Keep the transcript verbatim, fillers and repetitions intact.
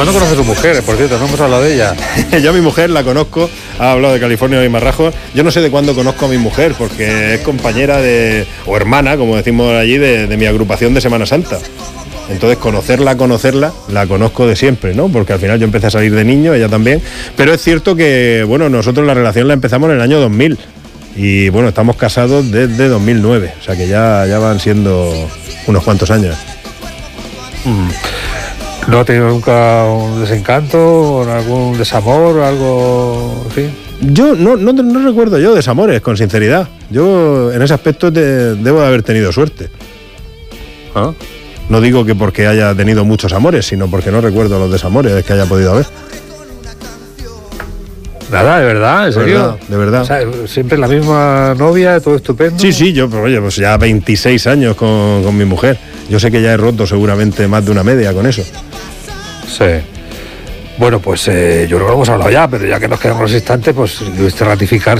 ¿Cuándo conoces a tu mujer? Por cierto, no hemos hablado de ella. Yo a mi mujer la conozco, ha hablado de California y Marrajos. Yo no sé de cuándo conozco a mi mujer, porque es compañera de, o hermana, como decimos allí, de, de mi agrupación de Semana Santa. Entonces, conocerla, conocerla, la conozco de siempre, ¿no? Porque al final yo empecé a salir de niño, ella también. Pero es cierto que, bueno, nosotros la relación la empezamos en el año dos mil. Y, bueno, estamos casados desde dos mil nueve. O sea que ya, ya van siendo unos cuantos años. Mm. ¿No ha tenido nunca un desencanto, algún desamor, algo así? Yo no, no, no recuerdo yo desamores, con sinceridad. Yo en ese aspecto te, debo de haber tenido suerte. ¿Ah? No digo que porque haya tenido muchos amores, sino porque no recuerdo los desamores que haya podido haber. Nada, de verdad, en serio. De verdad. O sea, siempre la misma novia, todo estupendo. Sí, sí, yo, pues, oye, pues ya veintiséis años con, con mi mujer. Yo sé que ya he roto seguramente más de una media con eso. Sí. Bueno, pues eh, yo creo que lo hemos hablado ya, pero ya que nos quedamos los instantes, pues debiste ratificar